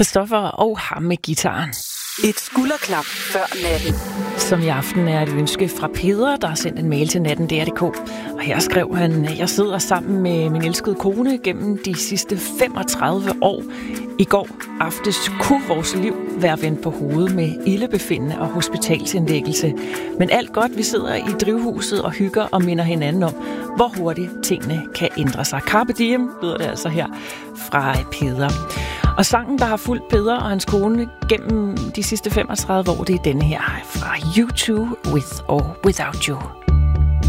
Christoffer og ham med guitaren. Et skulderklap før natten. Som i aften er et ønske fra Peder, der har sendt en mail til natten.dr.dk. Og her skrev han: jeg sidder sammen med min elskede kone gennem de sidste 35 år. I går aftes kunne vores liv være vendt på hovedet med ildebefindende og hospitalsindlæggelse. Men alt godt, vi sidder i drivhuset og hygger og minder hinanden om, hvor hurtigt tingene kan ændre sig. Carpe diem lyder det altså her fra Peder. Og sangen, der har fulgt Peder og hans kone gennem de sidste 35 år, det er denne her fra U2, With or Without You.